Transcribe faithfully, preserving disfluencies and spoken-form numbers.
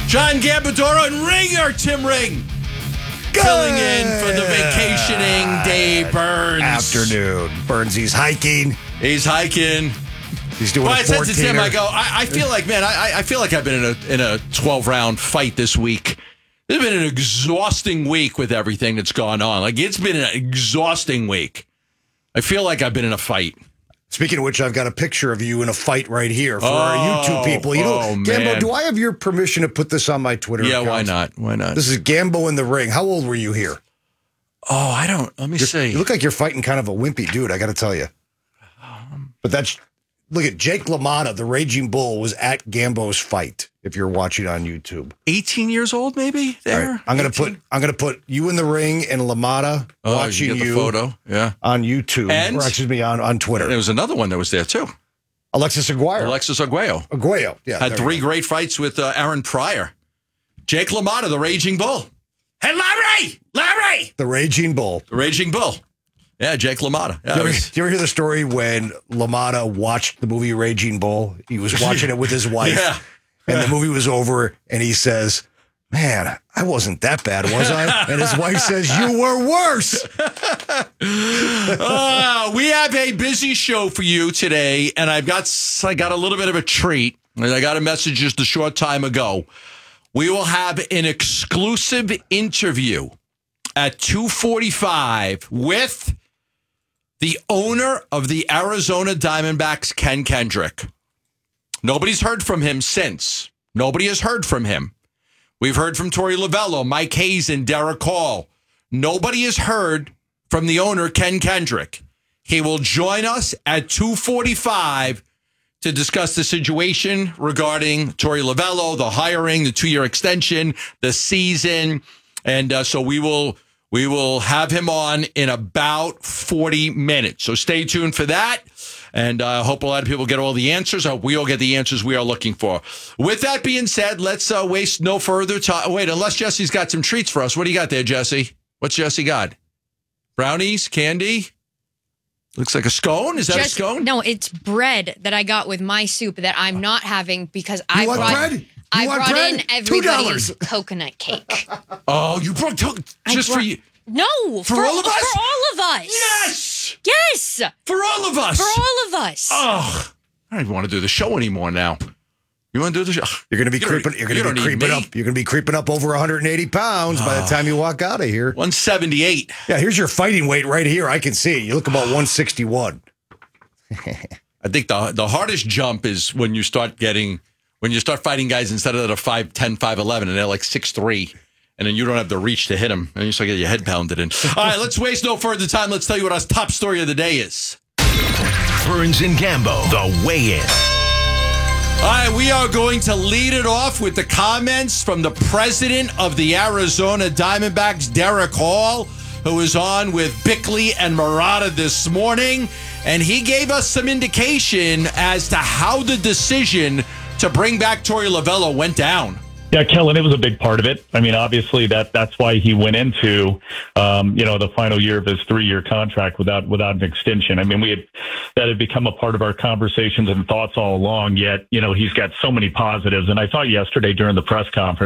John Gambadoro and Ringer, Tim Ring. Good Filling in for the vacationing Dave Burns. Afternoon. Burnsy's hiking. He's hiking. He's doing Well, a I said to Tim, fourteener. I go, I, I feel like, man, I, I feel like I've been in a in a twelve-round fight this week. It's been an exhausting week with everything that's gone on. Like, it's been an exhausting week. I feel like I've been in a fight. Speaking of which, I've got a picture of you in a fight right here for Oh, our YouTube people. You know, oh, Gambo, man. do I have your permission to put this on my Twitter Yeah, account? why not? Why not? This is Gambo in the ring. How old were you here? Oh, I don't. Let me You're- see. You look like you're fighting kind of a wimpy dude, I got to tell you. But that's, look at Jake LaMotta, the Raging Bull, was at Gambo's fight, if you're watching on YouTube. eighteen years old, maybe? All There? right, I'm going to eighteen? put I'm going to put you in the ring and LaMotta Oh, watching you get the you photo. Yeah. on YouTube. And- or excuse me, on, on Twitter. There was another one that was there, too. Alexis Aguirre. Alexis Arguello. Aguayo. Yeah. Had there three we go. great fights with uh, Aaron Pryor. Jake LaMotta, the Raging Bull. Hey, Larry! Larry! The Raging Bull. The Raging Bull. Yeah, Jake LaMotta. Yeah, Do you, it ever, was- do you ever hear the story when LaMotta watched the movie Raging Bull? He was watching it with his wife. Yeah. And the movie was over, and he says, man, I wasn't that bad, was I? And his wife says, you were worse. Uh, we have a busy show for you today, and I've got I got a little bit of a treat. And I got a message just a short time ago. We will have an exclusive interview at two forty-five with the owner of the Arizona Diamondbacks, Ken Kendrick. Nobody's heard from him since. Nobody has heard from him. We've heard from Torey Lovello, Mike Hazen, Derek Hall. Nobody has heard from the owner, Ken Kendrick. He will join us at two forty-five to discuss the situation regarding Torey Lovello, the hiring, the two-year extension, the season. And uh, so we will we will have him on in about forty minutes. So stay tuned for that. And I uh, hope a lot of people get all the answers. I hope we all get the answers we are looking for. With that being said, let's uh, waste no further time. Wait, unless Jesse's got some treats for us. What do you got there, Jesse? What's Jesse got? Brownies? Candy? Looks like a scone. Is that Just- a scone? No, it's bread that I got with my soup that I'm not having because I want brought bread? You I want brought bread? in Two everybody's dollars. coconut cake. Oh, you brought to- I just for brought- you. No, For all of us? For all of us. Yes! Yes. For all of us. For all of us. Oh, I don't even want to do the show anymore now. You want to do the show? You're going to be You don't- creeping. You're you going to don't be need creeping me. up. You're going to be creeping up over one hundred eighty pounds by the time you walk out of here. one seventy-eight. Yeah, here's your fighting weight right here. I can see. You look about one sixty-one. I think the the hardest jump is when you start getting when you start fighting guys instead of that are five ten, five eleven, and they're like six three, and then you don't have the reach to hit them, and you start getting your head pounded in. All right, let's waste no further time. Let's tell you what our top story of the day is. Burns and Gambo, the weigh-in. All right, we are going to lead it off with the comments from the president of the Arizona Diamondbacks, Derek Hall, who was on with Bickley and Murata this morning. And he gave us some indication as to how the decision to bring back Torey Lovello went down. Yeah, Kellen, it was a big part of it. I mean, obviously that that's why he went into, um, you know, the final year of his three-year contract without without an extension. I mean, we had that had become a part of our conversations and thoughts all along. Yet, you know, he's got so many positives. And I thought yesterday during the press conference,